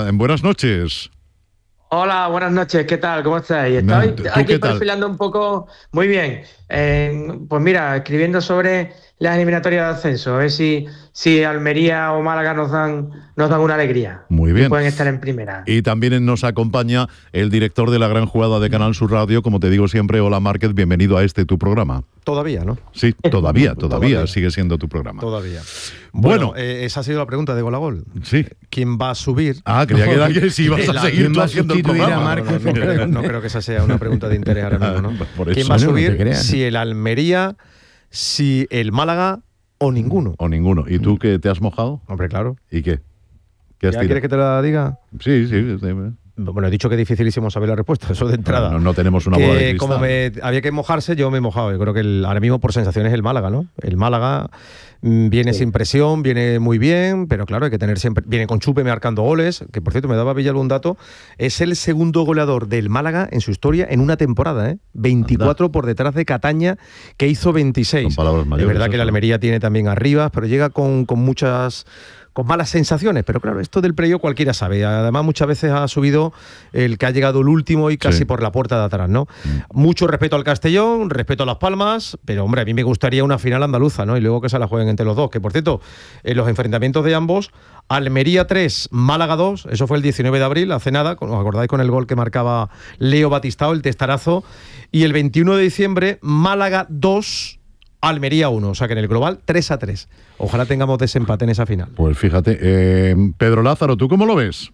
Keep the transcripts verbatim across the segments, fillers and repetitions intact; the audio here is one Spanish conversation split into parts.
buenas noches. Hola, buenas noches, ¿qué tal? ¿Cómo estáis? Estoy aquí perfilando un poco, muy bien. Eh, pues mira, escribiendo sobre las eliminatorias de ascenso, a ver si, si Almería o Málaga nos dan, nos dan una alegría. Muy bien. Y pueden estar en primera. Y también nos acompaña el director de La Gran Jugada de Canal Sur Radio, como te digo siempre, hola Márquez, bienvenido a este tu programa. Todavía, ¿no? Sí, todavía, todavía, todavía sigue siendo tu programa. Todavía. Bueno, bueno eh, esa ha sido la pregunta de Gol a Gol. Sí. ¿Quién va a subir? Ah, creía que era que si ibas a seguir tú haciendo el programa. No, no, no, creo, no creo que esa sea una pregunta de interés ahora mismo, ¿no? Por ¿Quién eso. va a subir? No si el Almería, si el Málaga o ninguno. O ninguno. ¿Y tú qué te has mojado? Hombre, claro. ¿Y qué? ¿Qué has ¿Ya tirado? quieres que te la diga? Sí, sí. sí. Bueno, he dicho que es dificilísimo saber la respuesta, eso de entrada. Bueno, no, no tenemos una que bola de cristal. Como me, había que mojarse, yo me he mojado. Yo creo que el, ahora mismo por sensaciones el Málaga, ¿no? El Málaga mmm, viene sí. sin presión, viene muy bien, pero claro, hay que tener siempre... Viene con Chupe marcando goles, que por cierto me daba Villalba un dato, es el segundo goleador del Málaga en su historia en una temporada, ¿eh? veinticuatro Anda. Por detrás de Cataña, que hizo veintiséis. Son palabras mayores. Es verdad que eso. la Almería tiene también arriba, pero llega con, con muchas... con malas sensaciones, pero claro, esto del playoff cualquiera sabe. Además, muchas veces ha subido el que ha llegado el último y casi sí. por la puerta de atrás, ¿no? Mm. Mucho respeto al Castellón, respeto a Las Palmas, pero hombre, a mí me gustaría una final andaluza, ¿no? Y luego que se la jueguen entre los dos, que por cierto, en los enfrentamientos de ambos, Almería tres, Málaga dos, eso fue el diecinueve de abril, hace nada, ¿os acordáis con el gol que marcaba Leo Batistao, el testarazo? Y el veintiuno de diciembre, Málaga dos, Almería uno, o sea que en el global tres a tres. Ojalá tengamos desempate en esa final. Pues fíjate, eh, Pedro Lázaro, ¿tú cómo lo ves?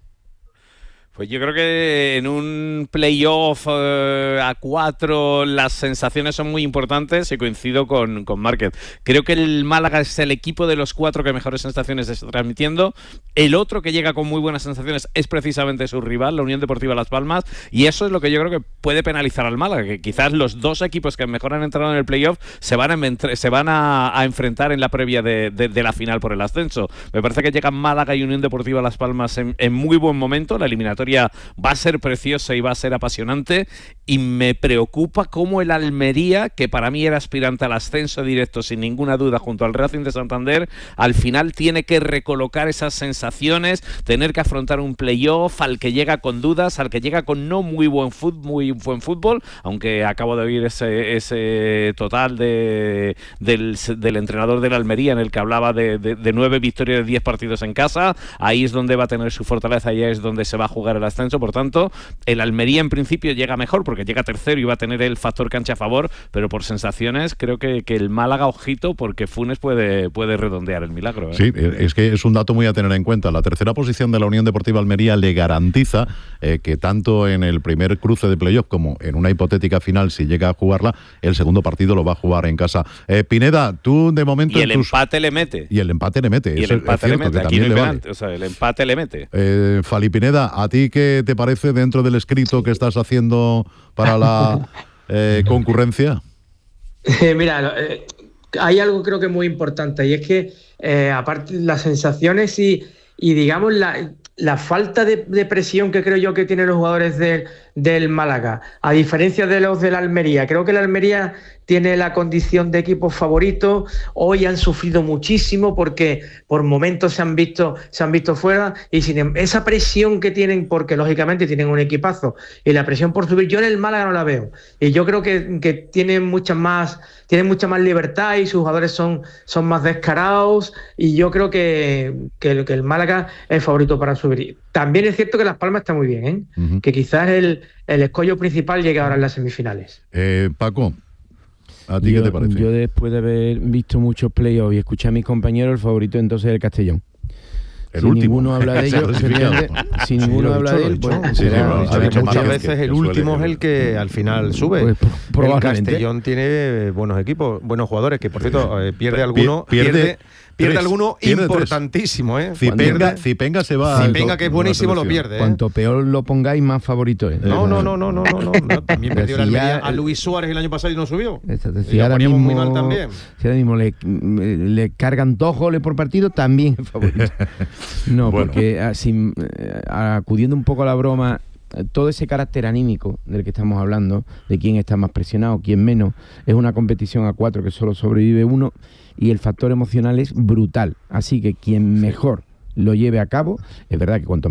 Pues yo creo que en un playoff eh, a cuatro las sensaciones son muy importantes y coincido con, con Márquez. Creo que el Málaga es el equipo de los cuatro que mejores sensaciones está transmitiendo. El otro que llega con muy buenas sensaciones es precisamente su rival, la Unión Deportiva Las Palmas, y eso es lo que yo creo que puede penalizar al Málaga, que quizás los dos equipos que mejor han entrado en el playoff se van a, se van a, a enfrentar en la previa de, de, de la final por el ascenso. Me parece que llegan Málaga y Unión Deportiva Las Palmas en, en muy buen momento. La eliminatoria va a ser preciosa y va a ser apasionante, y me preocupa cómo el Almería, que para mí era aspirante al ascenso directo sin ninguna duda junto al Racing de Santander, al final tiene que recolocar esas sensaciones, tener que afrontar un playoff al que llega con dudas, al que llega con no muy buen fútbol, muy buen fútbol, aunque acabo de oír ese, ese total de, del, del entrenador del Almería en el que hablaba de, de, de nueve victorias de diez partidos en casa. Ahí es donde va a tener su fortaleza, ahí es donde se va a jugar el ascenso. Por tanto, el Almería en principio llega mejor porque llega tercero y va a tener el factor cancha a favor, pero por sensaciones creo que, que el Málaga, ojito, porque Funes puede, puede redondear el milagro, ¿eh? Sí, es que es un dato muy a tener en cuenta. La tercera posición de la Unión Deportiva Almería le garantiza eh, que tanto en el primer cruce de playoff como en una hipotética final, si llega a jugarla, el segundo partido lo va a jugar en casa. Eh, Pineda, tú de momento... Y el tus... empate le mete. Y el empate le mete. Y el Eso empate es le cierto, mete. Aquí no hay le penalti, vale. o sea, el empate le mete. Eh, Fali Pineda, ¿a ti qué te parece dentro del escrito que estás haciendo para la eh, concurrencia? Eh, mira, eh, hay algo creo que muy importante, y es que eh, aparte las sensaciones y, y digamos la, la falta de, de presión que creo yo que tienen los jugadores del, del Málaga, a diferencia de los de la Almería, creo que la Almería tiene la condición de equipo favorito. Hoy han sufrido muchísimo porque por momentos se han visto, se han visto fuera, y sin esa presión que tienen, porque lógicamente tienen un equipazo, y la presión por subir, yo en el Málaga no la veo, y yo creo que, que tienen mucha más, tienen mucha más libertad y sus jugadores son, son más descarados, y yo creo que, que, que el Málaga es favorito para subir. También es cierto que Las Palmas está muy bien, ¿eh? Uh-huh. Que quizás el, el escollo principal llegue ahora en las semifinales. Eh, Paco, ¿a ti yo, qué te parece? Yo, después de haber visto muchos playoffs y escuchar a mis compañeros, el favorito entonces es el Castellón. El si último. Ninguno habla de ellos, si ninguno sí, habla dicho, de él, bueno, sí, sí, no, ha dicho muchas veces que, el que último suele, es el que al final sube. Pues, el Castellón tiene buenos equipos, buenos jugadores, que por cierto eh, pierde alguno, pierde, pierde, pierde alguno pierde importantísimo, ¿eh? Cipenga, Cipenga se va. Cipenga, que es buenísimo, lo pierde. ¿eh? Cuanto peor lo pongáis, más favorito es. No, no, no, no, no, no, no. También perdió la Almería a Luis Suárez el año pasado y no subió. Si ahora mismo, muy mal también. Si ahora mismo le, le cargan dos goles por partido, también es favorito. No, bueno. porque Así, acudiendo un poco a la broma, todo ese carácter anímico del que estamos hablando, de quién está más presionado, quién menos, es una competición a cuatro que solo sobrevive uno, y el factor emocional es brutal. Así que quien mejor lo lleve a cabo, es verdad que cuanto